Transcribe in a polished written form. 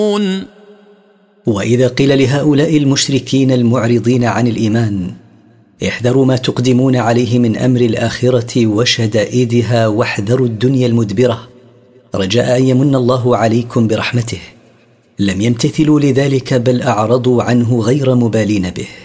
وإذا قيل لهؤلاء المشركين المعرضين عن الإيمان: احذروا ما تقدمون عليه من أمر الآخرة وشدائدها، واحذروا الدنيا المدبرة، رجاء أن يمن الله عليكم برحمته، لم يمتثلوا لذلك بل أعرضوا عنه غير مبالين به.